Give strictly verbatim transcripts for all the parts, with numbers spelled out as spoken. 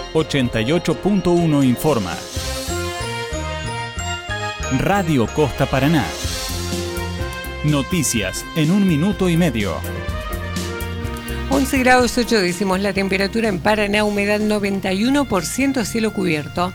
ochenta y ocho punto uno informa. Radio Costa Paraná. Noticias en un minuto y medio. once grados ocho décimos la temperatura en Paraná, humedad noventa y uno por ciento, cielo cubierto.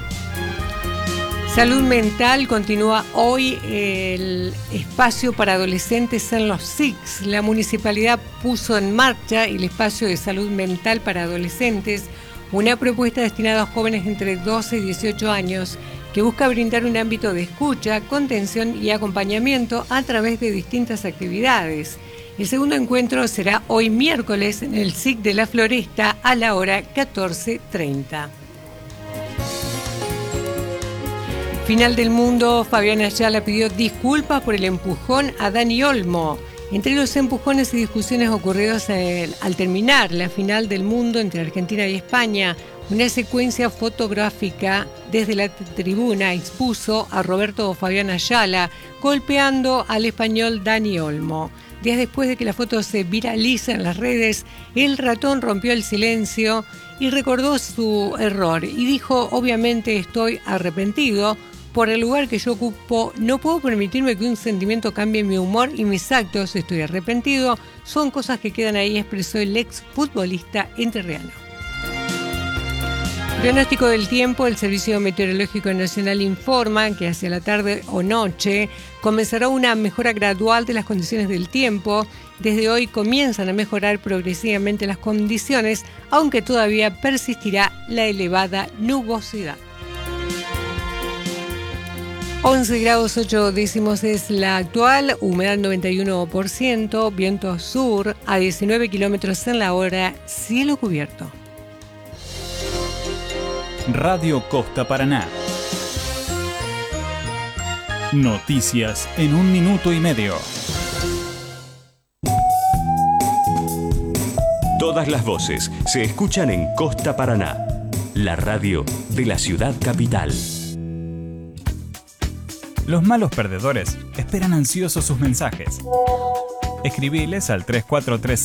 Salud mental, continúa hoy el espacio para adolescentes en los S I Cs. La municipalidad puso en marcha el espacio de salud mental para adolescentes, una propuesta destinada a jóvenes entre doce y dieciocho años que busca brindar un ámbito de escucha, contención y acompañamiento a través de distintas actividades. El segundo encuentro será hoy miércoles en el S I C de La Floresta a la hora catorce treinta. Final del mundo, Fabián Ayala pidió disculpas por el empujón a Dani Olmo. Entre los empujones y discusiones ocurridos el, al terminar la final del mundo entre Argentina y España, una secuencia fotográfica desde la tribuna expuso a Roberto Fabián Ayala golpeando al español Dani Olmo. Días después de que la foto se viraliza en las redes, el ratón rompió el silencio y recordó su error y dijo: obviamente estoy arrepentido por el lugar que yo ocupo, no puedo permitirme que un sentimiento cambie mi humor y mis actos, estoy arrepentido, son cosas que quedan ahí, expresó el ex futbolista entrerriano. Pronóstico del tiempo, el Servicio Meteorológico Nacional informa que hacia la tarde o noche comenzará una mejora gradual de las condiciones del tiempo. Desde hoy comienzan a mejorar progresivamente las condiciones, aunque todavía persistirá la elevada nubosidad. once grados ocho décimos es la actual, humedad noventa y uno por ciento, viento sur a diecinueve kilómetros en la hora, cielo cubierto. Radio Costa Paraná. Noticias en un minuto y medio. Todas las voces se escuchan en Costa Paraná, la radio de la ciudad capital. Los malos perdedores esperan ansiosos sus mensajes. Escribiles al tres cuatro tres